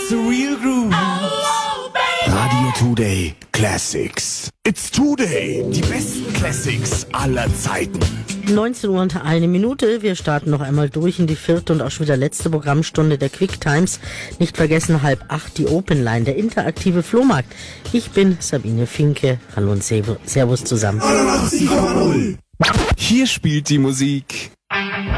the real groove. Radio Today Classics. It's Today. Die besten Classics aller Zeiten. 19 Uhr und 1 Minute. Wir starten noch einmal durch in die 4. und auch schon wieder letzte Programmstunde der Quick Times. Nicht vergessen, 7:30 die Open Line, der interaktive Flohmarkt. Ich bin Sabine Finke. Hallo und Servus zusammen. 89,0. Hier spielt die Musik